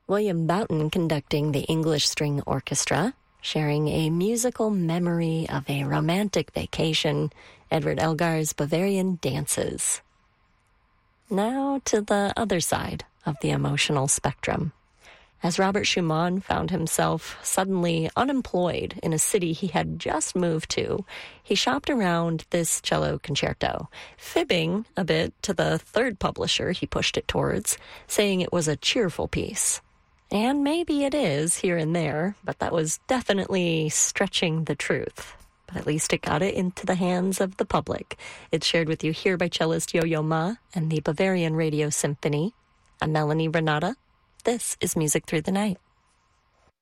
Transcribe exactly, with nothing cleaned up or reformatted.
William Boughton conducting the English String Orchestra, sharing a musical memory of a romantic vacation, Edward Elgar's Bavarian Dances. Now to the other side of the emotional spectrum. As Robert Schumann found himself suddenly unemployed in a city he had just moved to, he shopped around this cello concerto, fibbing a bit to the third publisher he pushed it towards, saying it was a cheerful piece. And maybe it is here and there, but that was definitely stretching the truth. But at least it got it into the hands of the public. It's shared with you here by cellist Yo-Yo Ma and the Bavarian Radio Symphony. I'm Melanie Renata. This is Music Through the Night.